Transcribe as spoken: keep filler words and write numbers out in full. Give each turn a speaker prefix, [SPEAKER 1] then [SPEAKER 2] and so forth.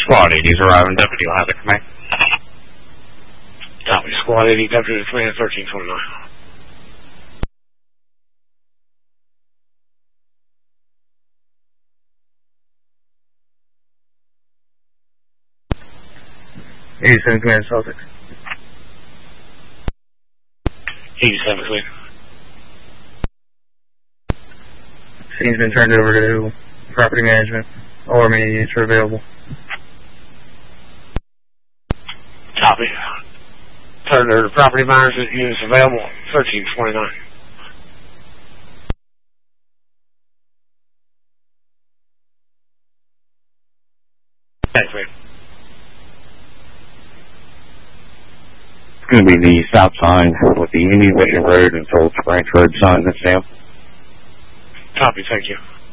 [SPEAKER 1] Squad eighty is arriving. Deputy will have it, command.
[SPEAKER 2] Copy. Squad eighty, Deputy to command thirteen twenty-nine.
[SPEAKER 3] eighty-seven command Celtic.
[SPEAKER 2] eighty-seven clear.
[SPEAKER 3] Scene's been turned over to property management. All remaining are available.
[SPEAKER 2] Copy. Turned over to property management units available. thirteen twenty-nine. Thanks, man.
[SPEAKER 1] It's going to be the stop sign with the Indian Mission Road and Old Branch Road sign that's down.
[SPEAKER 2] Copy, thank you.